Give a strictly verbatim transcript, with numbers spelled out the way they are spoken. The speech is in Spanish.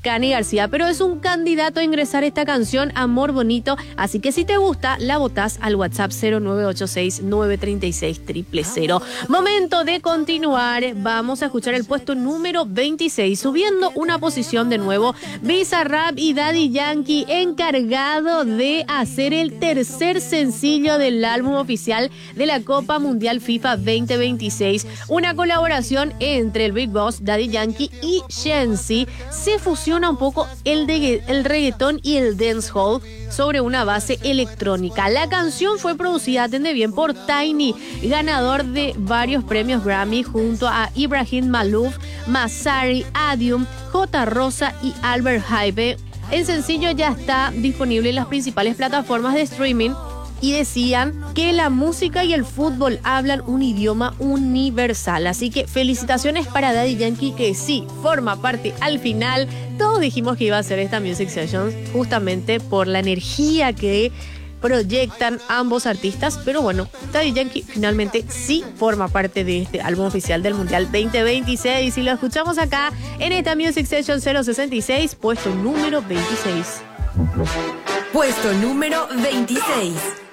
Cani García, pero es un candidato a ingresar esta canción, Amor Bonito, así que si te gusta, la votás al WhatsApp cero nueve ocho seis, nueve tres seis, cero cero cero. Momento de continuar, vamos a escuchar el puesto número veintiséis, subiendo una posición de nuevo, Bizarrap y Daddy Yankee, encargado de hacer el tercer sencillo del álbum oficial de la Copa Mundial FIFA veinte veintiséis, una colaboración entre el Big Boss, Daddy Yankee y Shensi. Se fusiona un poco el, de, el reggaetón y el dancehall sobre una base electrónica. La canción fue producida, atende bien, por Tiny, ganador de varios premios Grammy, junto a Ibrahim Malouf, Masari, Adium, J. Rosa y Albert Hype. El sencillo ya está disponible en las principales plataformas de streaming y decían que la música y el fútbol hablan un idioma universal. Así que felicitaciones para Daddy Yankee, que sí forma parte al final. Todos dijimos que iba a ser esta Music Sessions justamente por la energía que proyectan ambos artistas, pero bueno, Daddy Yankee finalmente sí forma parte de este álbum oficial del Mundial veinte veintiséis y lo escuchamos acá en esta Music Session cero sesenta y seis, puesto número veintiséis. Puesto número veintiséis.